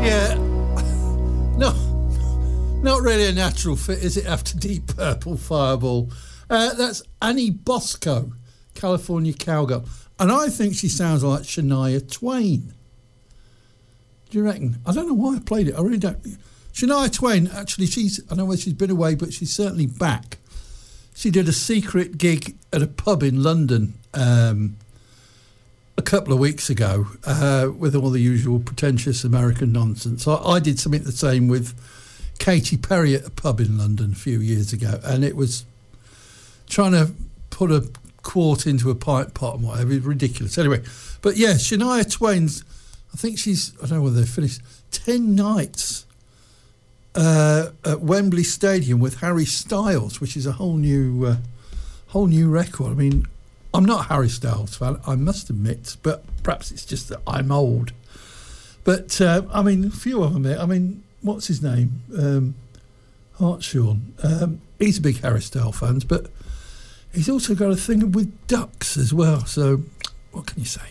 Yeah. No, not really a natural fit, is it, after Deep Purple Fireball? That's Annie Bosco, California Cowgirl. And I think she sounds like Shania Twain. Do you reckon? I don't know why I played it. I really don't. Shania Twain, actually, I don't know whether she's been away, but she's certainly back. She did a secret gig at a pub in London a couple of weeks ago with all the usual pretentious American nonsense. I did something the same with Katy Perry at a pub in London a few years ago, and it was trying to put a quart into a pint pot and whatever. It was ridiculous. Anyway, but yeah, Shania Twain's, I think I don't know whether they finished, 10 nights at Wembley Stadium with Harry Styles, which is a whole new record. I mean, I'm not a Harry Styles fan, I must admit, but perhaps it's just that I'm old. But, I mean, a few of them there. I mean, what's his name? Hartshorn. He's a big Harry Styles fan, but he's also got a thing with ducks as well. So, what can you say?